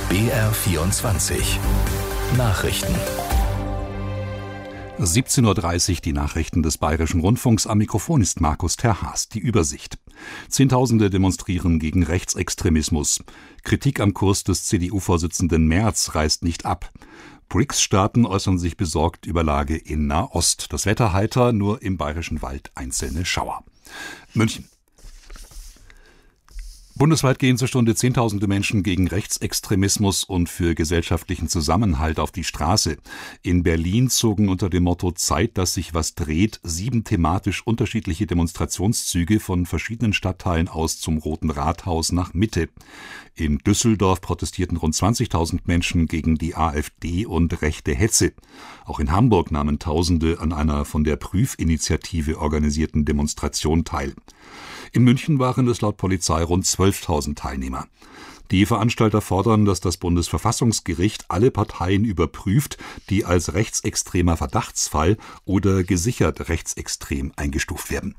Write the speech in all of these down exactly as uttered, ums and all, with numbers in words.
B R vierundzwanzig Nachrichten. siebzehn Uhr dreißig, die Nachrichten des Bayerischen Rundfunks. Am Mikrofon ist Markus Terhaas. Die Übersicht. Zehntausende demonstrieren gegen Rechtsextremismus. Kritik am Kurs des C D U-Vorsitzenden Merz reißt nicht ab. B R I C S-Staaten äußern sich besorgt über Lage in Nahost. Das Wetter heiter, nur im Bayerischen Wald einzelne Schauer. München. Bundesweit gehen zur Stunde Zehntausende Menschen gegen Rechtsextremismus und für gesellschaftlichen Zusammenhalt auf die Straße. In Berlin zogen unter dem Motto »Zeit, dass sich was dreht« sieben thematisch unterschiedliche Demonstrationszüge von verschiedenen Stadtteilen aus zum Roten Rathaus nach Mitte. In Düsseldorf protestierten rund zwanzigtausend Menschen gegen die AfD und rechte Hetze. Auch in Hamburg nahmen Tausende an einer von der Prüfinitiative organisierten Demonstration teil. In München waren es laut Polizei rund zwölftausend Teilnehmer. Die Veranstalter fordern, dass das Bundesverfassungsgericht alle Parteien überprüft, die als rechtsextremer Verdachtsfall oder gesichert rechtsextrem eingestuft werden.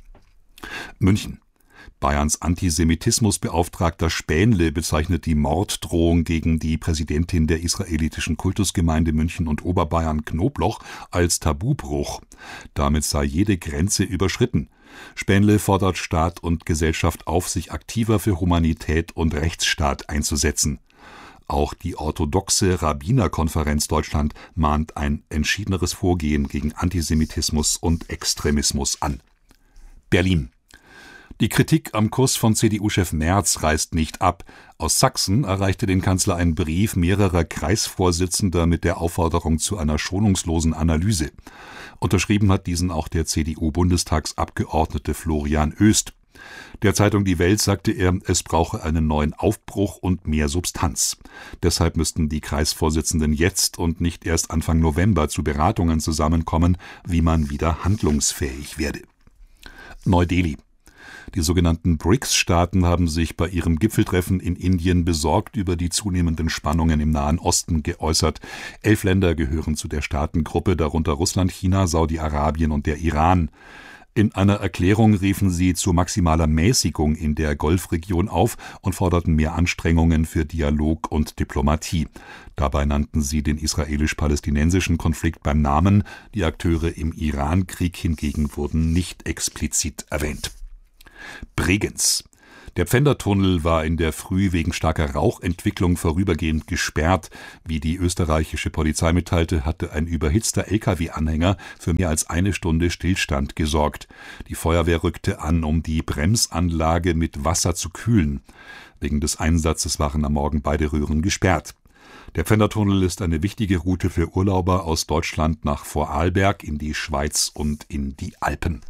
München. Bayerns Antisemitismusbeauftragter Spähnle bezeichnet die Morddrohung gegen die Präsidentin der israelitischen Kultusgemeinde München und Oberbayern Knobloch als Tabubruch. Damit sei jede Grenze überschritten. Spähnle fordert Staat und Gesellschaft auf, sich aktiver für Humanität und Rechtsstaat einzusetzen. Auch die orthodoxe Rabbinerkonferenz Deutschland mahnt ein entschiedeneres Vorgehen gegen Antisemitismus und Extremismus an. Berlin. Die Kritik am Kurs von C D U-Chef Merz reißt nicht ab. Aus Sachsen erreichte den Kanzler ein Brief mehrerer Kreisvorsitzender mit der Aufforderung zu einer schonungslosen Analyse. Unterschrieben hat diesen auch der C D U-Bundestagsabgeordnete Florian Oest. Der Zeitung Die Welt sagte er, es brauche einen neuen Aufbruch und mehr Substanz. Deshalb müssten die Kreisvorsitzenden jetzt und nicht erst Anfang November zu Beratungen zusammenkommen, wie man wieder handlungsfähig werde. Neu-Delhi. Die sogenannten B R I C S-Staaten haben sich bei ihrem Gipfeltreffen in Indien besorgt über die zunehmenden Spannungen im Nahen Osten geäußert. Elf Länder gehören zu der Staatengruppe, darunter Russland, China, Saudi-Arabien und der Iran. In einer Erklärung riefen sie zu maximaler Mäßigung in der Golfregion auf und forderten mehr Anstrengungen für Dialog und Diplomatie. Dabei nannten sie den israelisch-palästinensischen Konflikt beim Namen. Die Akteure im Iran-Krieg hingegen wurden nicht explizit erwähnt. Bregenz. Der Pfändertunnel war in der Früh wegen starker Rauchentwicklung vorübergehend gesperrt. Wie die österreichische Polizei mitteilte, hatte ein überhitzter L K W-Anhänger für mehr als eine Stunde Stillstand gesorgt. Die Feuerwehr rückte an, um die Bremsanlage mit Wasser zu kühlen. Wegen des Einsatzes waren am Morgen beide Röhren gesperrt. Der Pfändertunnel ist eine wichtige Route für Urlauber aus Deutschland nach Vorarlberg, in die Schweiz und in die Alpen.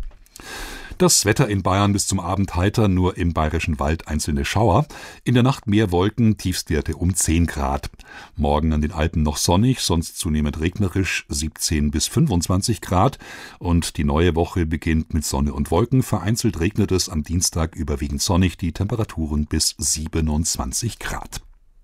Das Wetter in Bayern bis zum Abend heiter, nur im Bayerischen Wald einzelne Schauer. In der Nacht mehr Wolken, Tiefstwerte um zehn Grad. Morgen an den Alpen noch sonnig, sonst zunehmend regnerisch, siebzehn bis fünfundzwanzig Grad. Und die neue Woche beginnt mit Sonne und Wolken. Vereinzelt regnet es am Dienstag überwiegend sonnig, die Temperaturen bis siebenundzwanzig Grad.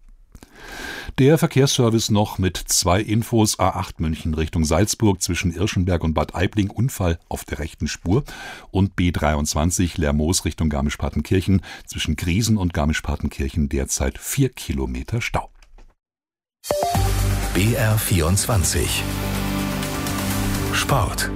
Der Verkehrsservice noch mit zwei Infos. A acht München Richtung Salzburg zwischen Irschenberg und Bad Aibling, Unfall auf der rechten Spur. Und B dreiundzwanzig Lermoos Richtung Garmisch-Partenkirchen zwischen Griesen und Garmisch-Partenkirchen derzeit vier Kilometer Stau. B R vierundzwanzig Sport.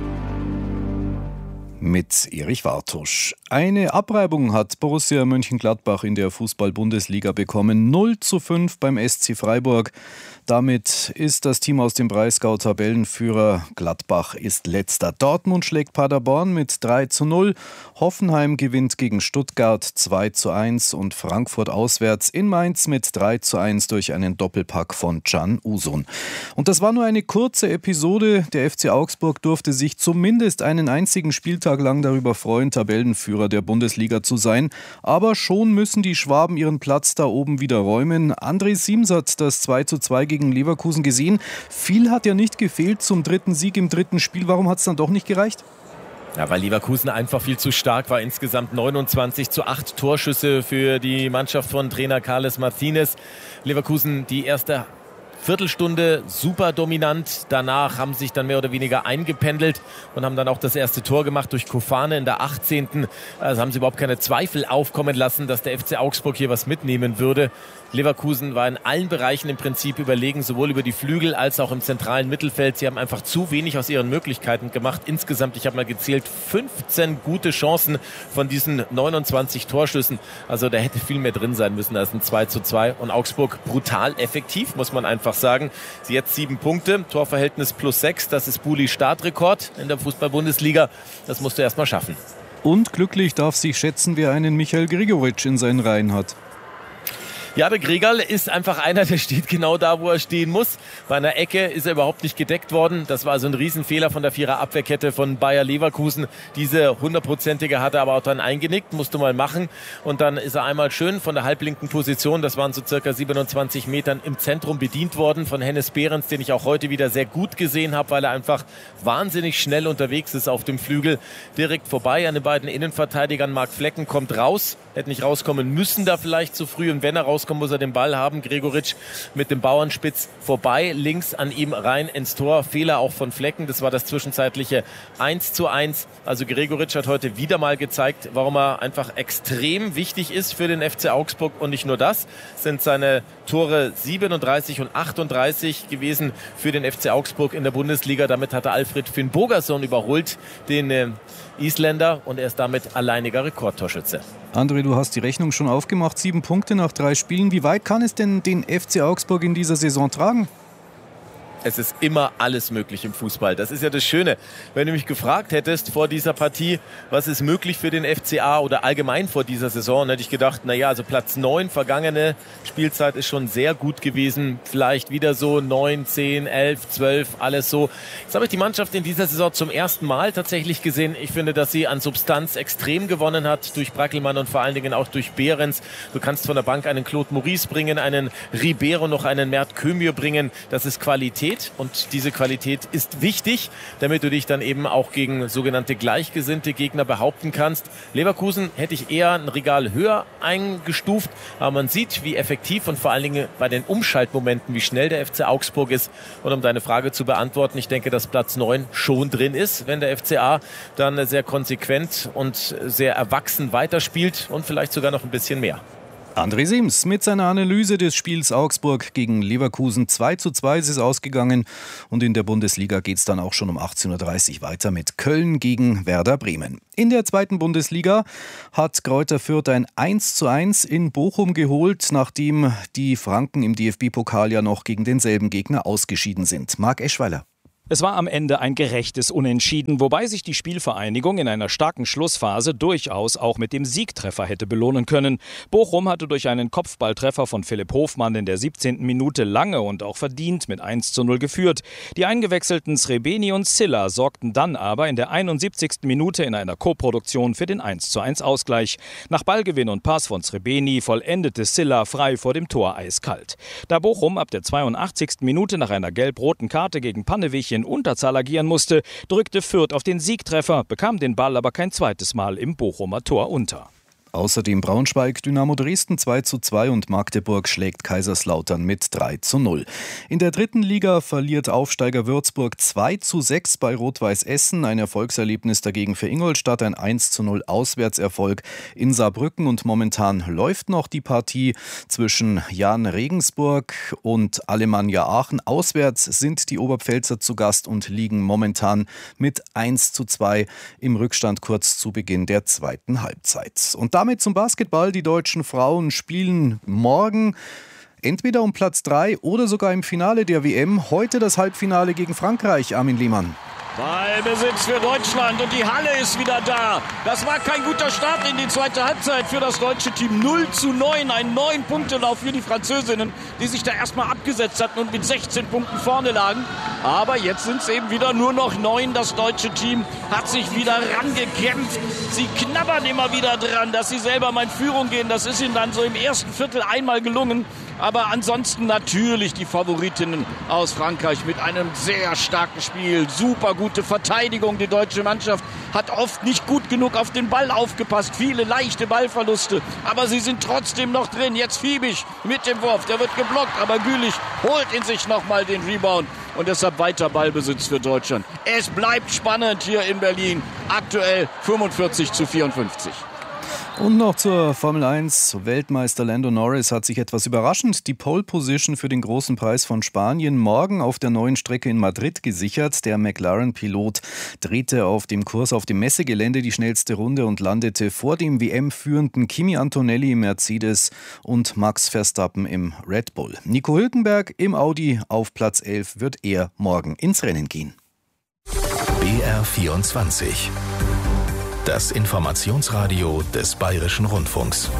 Mit Erich Wartusch. Eine Abreibung hat Borussia Mönchengladbach in der Fußball-Bundesliga bekommen. null zu fünf beim S C Freiburg. Damit ist das Team aus dem Breisgau Tabellenführer. Gladbach ist letzter. Dortmund schlägt Paderborn mit drei zu null. Hoffenheim gewinnt gegen Stuttgart zwei zu eins und Frankfurt auswärts in Mainz mit drei zu eins durch einen Doppelpack von Can Uzun. Und das war nur eine kurze Episode. Der F C Augsburg durfte sich zumindest einen einzigen Spieltag lang darüber freuen, Tabellenführer der Bundesliga zu sein. Aber schon müssen die Schwaben ihren Platz da oben wieder räumen. André Siems hat das zwei zu zwei gegen Leverkusen gesehen. Viel hat ja nicht gefehlt zum dritten Sieg im dritten Spiel. Warum hat es dann doch nicht gereicht? Ja, weil Leverkusen einfach viel zu stark war. Insgesamt neunundzwanzig zu acht Torschüsse für die Mannschaft von Trainer Carles Martinez. Leverkusen die erste Viertelstunde super dominant. Danach haben sich dann mehr oder weniger eingependelt und haben dann auch das erste Tor gemacht durch Kofane in der achtzehnten Also haben sie überhaupt keine Zweifel aufkommen lassen, dass der F C Augsburg hier was mitnehmen würde. Leverkusen war in allen Bereichen im Prinzip überlegen, sowohl über die Flügel als auch im zentralen Mittelfeld. Sie haben einfach zu wenig aus ihren Möglichkeiten gemacht. Insgesamt, ich habe mal gezählt, fünfzehn gute Chancen von diesen neunundzwanzig Torschüssen. Also da hätte viel mehr drin sein müssen als ein zwei zu zwei. Und Augsburg brutal effektiv, muss man einfach sagen. Sie jetzt sieben Punkte, Torverhältnis plus sechs. Das ist Bulis Startrekord in der Fußball-Bundesliga. Das musst du erst mal schaffen. Und glücklich darf sich schätzen, wer einen Michael Gregoritsch in seinen Reihen hat. Ja, der Gregal ist einfach einer, der steht genau da, wo er stehen muss. Bei einer Ecke ist er überhaupt nicht gedeckt worden. Das war also ein Riesenfehler von der Vierer-Abwehrkette von Bayer Leverkusen. Diese hundertprozentige hat er aber auch dann eingenickt, musste mal machen. Und dann ist er einmal schön von der halblinken Position, das waren so circa siebenundzwanzig Metern, im Zentrum bedient worden von Hennes Behrens, den ich auch heute wieder sehr gut gesehen habe, weil er einfach wahnsinnig schnell unterwegs ist auf dem Flügel. Direkt vorbei an den beiden Innenverteidigern. Marc Flecken kommt raus, hätte nicht rauskommen müssen da vielleicht zu früh. Und wenn er rauskommt, muss er den Ball haben. Gregoritsch mit dem Bauernspitz vorbei, links an ihm rein ins Tor. Fehler auch von Flecken. Das war das zwischenzeitliche eins zu eins. Also Gregoritsch hat heute wieder mal gezeigt, warum er einfach extrem wichtig ist für den F C Augsburg. Und nicht nur das, sind seine Tore siebenunddreißig und achtunddreißig gewesen für den F C Augsburg in der Bundesliga. Damit hat er Alfred Finnbogason überholt, den äh, Isländer, und er ist damit alleiniger Rekordtorschütze. André, du hast die Rechnung schon aufgemacht. Sieben Punkte nach drei Spielen. Wie weit kann es denn den F C Augsburg in dieser Saison tragen? Es ist immer alles möglich im Fußball. Das ist ja das Schöne. Wenn du mich gefragt hättest vor dieser Partie, was ist möglich für den F C A oder allgemein vor dieser Saison, hätte ich gedacht, naja, also Platz neun, vergangene Spielzeit ist schon sehr gut gewesen. Vielleicht wieder so neun, zehn, elf, zwölf, alles so. Jetzt habe ich die Mannschaft in dieser Saison zum ersten Mal tatsächlich gesehen. Ich finde, dass sie an Substanz extrem gewonnen hat, durch Brackelmann und vor allen Dingen auch durch Behrens. Du kannst von der Bank einen Claude Maurice bringen, einen Ribeiro, noch einen Mert Kömür bringen. Das ist Qualität. Und diese Qualität ist wichtig, damit du dich dann eben auch gegen sogenannte gleichgesinnte Gegner behaupten kannst. Leverkusen hätte ich eher ein Regal höher eingestuft, aber man sieht, wie effektiv und vor allen Dingen bei den Umschaltmomenten, wie schnell der F C Augsburg ist. Und um deine Frage zu beantworten, ich denke, dass Platz neun schon drin ist, wenn der F C A dann sehr konsequent und sehr erwachsen weiterspielt und vielleicht sogar noch ein bisschen mehr. André Sims mit seiner Analyse des Spiels Augsburg gegen Leverkusen. zwei zu zwei ist es ausgegangen und in der Bundesliga geht es dann auch schon um achtzehn Uhr dreißig weiter mit Köln gegen Werder Bremen. In der zweiten Bundesliga hat Greuther Fürth ein eins zu eins in Bochum geholt, nachdem die Franken im D F B-Pokal ja noch gegen denselben Gegner ausgeschieden sind. Marc Eschweiler. Es war am Ende ein gerechtes Unentschieden, wobei sich die Spielvereinigung in einer starken Schlussphase durchaus auch mit dem Siegtreffer hätte belohnen können. Bochum hatte durch einen Kopfballtreffer von Philipp Hofmann in der siebzehnten Minute lange und auch verdient mit eins zu null geführt. Die eingewechselten Srebeni und Silla sorgten dann aber in der einundsiebzigsten Minute in einer Koproduktion für den eins zu eins Ausgleich. Nach Ballgewinn und Pass von Srebeni vollendete Silla frei vor dem Tor eiskalt. Da Bochum ab der zweiundachtzigsten Minute nach einer gelb-roten Karte gegen Pannewich in Unterzahl agieren musste, drückte Fürth auf den Siegtreffer, bekam den Ball aber kein zweites Mal im Bochumer Tor unter. Außerdem Braunschweig, Dynamo Dresden zwei zu zwei und Magdeburg schlägt Kaiserslautern mit drei zu null. In der dritten Liga verliert Aufsteiger Würzburg zwei zu sechs bei Rot-Weiß Essen. Ein Erfolgserlebnis dagegen für Ingolstadt, ein eins zu null Auswärtserfolg in Saarbrücken. Und momentan läuft noch die Partie zwischen Jan Regensburg und Alemannia Aachen. Auswärts sind die Oberpfälzer zu Gast und liegen momentan mit eins zu zwei im Rückstand kurz zu Beginn der zweiten Halbzeit. Und damit zum Basketball. Die deutschen Frauen spielen morgen entweder um Platz drei oder sogar im Finale der W M. Heute das Halbfinale gegen Frankreich. Armin Lehmann. Ballbesitz für Deutschland und die Halle ist wieder da. Das war kein guter Start in die zweite Halbzeit für das deutsche Team. null zu neun, ein neun Punkte Lauf für die Französinnen, die sich da erstmal abgesetzt hatten und mit sechzehn Punkten vorne lagen. Aber jetzt sind es eben wieder nur noch neun. Das deutsche Team hat sich wieder rangekämpft. Sie knabbern immer wieder dran, dass sie selber mal in Führung gehen. Das ist ihnen dann so im ersten Viertel einmal gelungen. Aber ansonsten natürlich die Favoritinnen aus Frankreich mit einem sehr starken Spiel. Super gute Verteidigung. Die deutsche Mannschaft hat oft nicht gut genug auf den Ball aufgepasst. Viele leichte Ballverluste. Aber sie sind trotzdem noch drin. Jetzt Fiebig mit dem Wurf. Der wird geblockt. Aber Gülich holt in sich nochmal den Rebound. Und deshalb weiter Ballbesitz für Deutschland. Es bleibt spannend hier in Berlin. Aktuell fünfundvierzig zu vierundfünfzig. Und noch zur Formel eins. Weltmeister Lando Norris hat sich etwas überraschend die Pole-Position für den großen Preis von Spanien morgen auf der neuen Strecke in Madrid gesichert. Der McLaren-Pilot drehte auf dem Kurs auf dem Messegelände die schnellste Runde und landete vor dem W M-führenden Kimi Antonelli im Mercedes und Max Verstappen im Red Bull. Nico Hülkenberg im Audi auf Platz elf wird er morgen ins Rennen gehen. B R vierundzwanzig. Das Informationsradio des Bayerischen Rundfunks.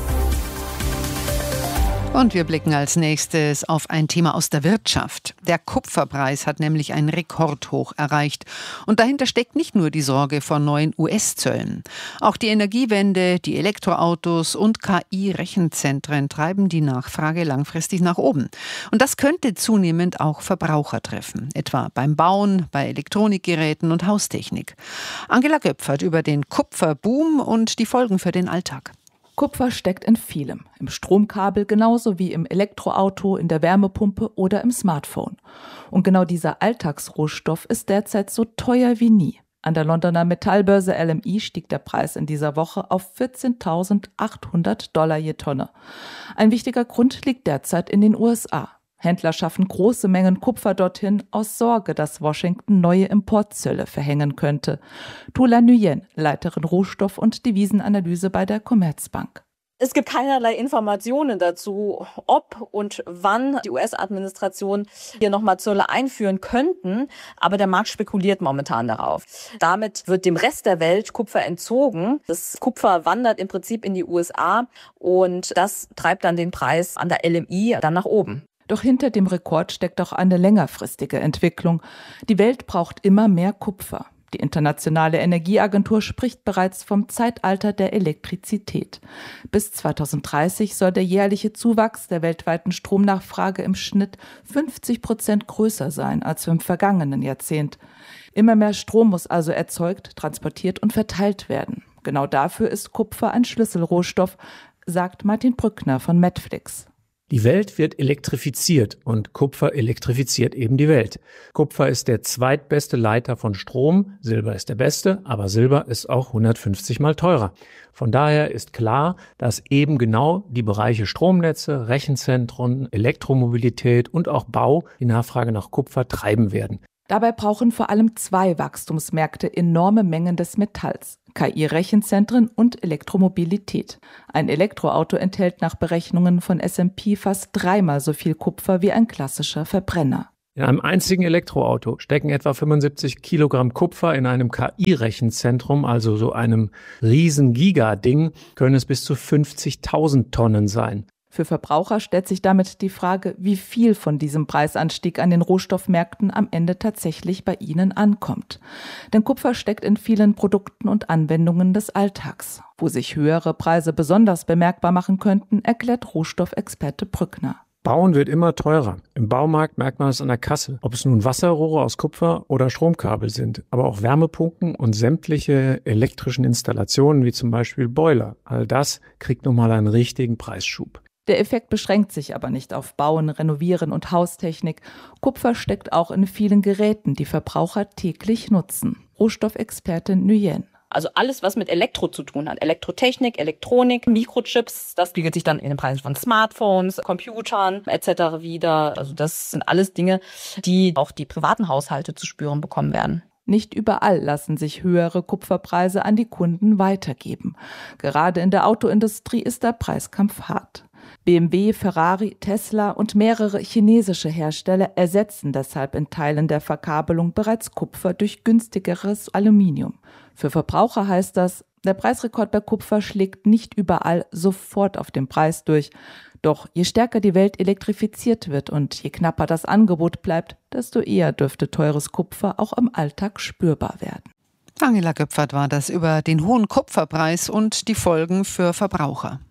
Und wir blicken als nächstes auf ein Thema aus der Wirtschaft. Der Kupferpreis hat nämlich ein Rekordhoch erreicht. Und dahinter steckt nicht nur die Sorge vor neuen U S-Zöllen. Auch die Energiewende, die Elektroautos und K I-Rechenzentren treiben die Nachfrage langfristig nach oben. Und das könnte zunehmend auch Verbraucher treffen. Etwa beim Bauen, bei Elektronikgeräten und Haustechnik. Angela Göpfert über den Kupferboom und die Folgen für den Alltag. Kupfer steckt in vielem. Im Stromkabel genauso wie im Elektroauto, in der Wärmepumpe oder im Smartphone. Und genau dieser Alltagsrohstoff ist derzeit so teuer wie nie. An der Londoner Metallbörse L M E stieg der Preis in dieser Woche auf vierzehntausendachthundert Dollar je Tonne. Ein wichtiger Grund liegt derzeit in den U S A. Händler schaffen große Mengen Kupfer dorthin aus Sorge, dass Washington neue Importzölle verhängen könnte. Tula Nguyen, Leiterin Rohstoff- und Devisenanalyse bei der Commerzbank. Es gibt keinerlei Informationen dazu, ob und wann die U S-Administration hier nochmal Zölle einführen könnten. Aber der Markt spekuliert momentan darauf. Damit wird dem Rest der Welt Kupfer entzogen. Das Kupfer wandert im Prinzip in die U S A und das treibt dann den Preis an der L M E dann nach oben. Doch hinter dem Rekord steckt auch eine längerfristige Entwicklung. Die Welt braucht immer mehr Kupfer. Die Internationale Energieagentur spricht bereits vom Zeitalter der Elektrizität. Bis zweitausenddreißig soll der jährliche Zuwachs der weltweiten Stromnachfrage im Schnitt fünfzig Prozent größer sein als im vergangenen Jahrzehnt. Immer mehr Strom muss also erzeugt, transportiert und verteilt werden. Genau dafür ist Kupfer ein Schlüsselrohstoff, sagt Martin Brückner von Medflix. Die Welt wird elektrifiziert und Kupfer elektrifiziert eben die Welt. Kupfer ist der zweitbeste Leiter von Strom, Silber ist der beste, aber Silber ist auch hundertfünfzig mal teurer. Von daher ist klar, dass eben genau die Bereiche Stromnetze, Rechenzentren, Elektromobilität und auch Bau die Nachfrage nach Kupfer treiben werden. Dabei brauchen vor allem zwei Wachstumsmärkte enorme Mengen des Metalls: K I-Rechenzentren und Elektromobilität. Ein Elektroauto enthält nach Berechnungen von S und P fast dreimal so viel Kupfer wie ein klassischer Verbrenner. In einem einzigen Elektroauto stecken etwa fünfundsiebzig Kilogramm Kupfer. In einem K I-Rechenzentrum, also so einem riesen Giga-Ding, können es bis zu fünfzigtausend Tonnen sein. Für Verbraucher stellt sich damit die Frage, wie viel von diesem Preisanstieg an den Rohstoffmärkten am Ende tatsächlich bei ihnen ankommt. Denn Kupfer steckt in vielen Produkten und Anwendungen des Alltags. Wo sich höhere Preise besonders bemerkbar machen könnten, erklärt Rohstoffexperte Brückner. Bauen wird immer teurer. Im Baumarkt merkt man es an der Kasse, ob es nun Wasserrohre aus Kupfer oder Stromkabel sind, aber auch Wärmepumpen und sämtliche elektrischen Installationen wie zum Beispiel Boiler. All das kriegt nochmal einen richtigen Preisschub. Der Effekt beschränkt sich aber nicht auf Bauen, Renovieren und Haustechnik. Kupfer steckt auch in vielen Geräten, die Verbraucher täglich nutzen. Rohstoffexpertin Nguyen. Also alles, was mit Elektro zu tun hat. Elektrotechnik, Elektronik, Mikrochips, das spiegelt sich dann in den Preisen von Smartphones, Computern et cetera wieder. Also das sind alles Dinge, die auch die privaten Haushalte zu spüren bekommen werden. Nicht überall lassen sich höhere Kupferpreise an die Kunden weitergeben. Gerade in der Autoindustrie ist der Preiskampf hart. B M W, Ferrari, Tesla und mehrere chinesische Hersteller ersetzen deshalb in Teilen der Verkabelung bereits Kupfer durch günstigeres Aluminium. Für Verbraucher heißt das, der Preisrekord bei Kupfer schlägt nicht überall sofort auf den Preis durch. Doch je stärker die Welt elektrifiziert wird und je knapper das Angebot bleibt, desto eher dürfte teures Kupfer auch im Alltag spürbar werden. Angela Göpfert war das über den hohen Kupferpreis und die Folgen für Verbraucher.